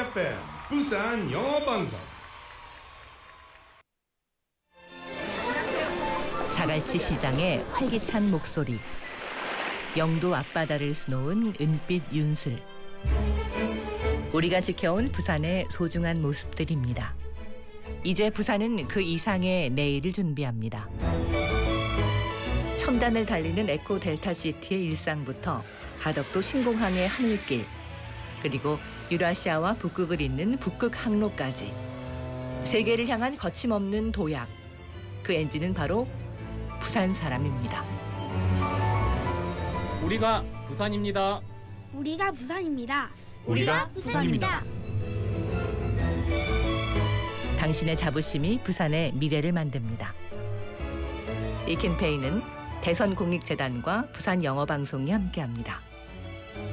FM 부산 영어 방송. 자갈치 시장의 활기찬 목소리. 영도 앞바다를 수놓은 은빛 윤슬. 우리가 지켜온 부산의 소중한 모습들입니다. 이제 부산은 그 이상의 내일을 준비합니다. 첨단을 달리는 에코 델타시티의 일상부터 가덕도 신공항의 하늘길, 그리고 유라시아와 북극을 잇는 북극 항로까지 세계를 향한 거침없는 도약. 그 엔진은 바로 부산 사람입니다. 우리가 부산입니다. 우리가 부산입니다. 우리가 부산입니다. 당신의 자부심이 부산의 미래를 만듭니다. 이 캠페인은 대선공익재단과 부산영어방송이 함께합니다.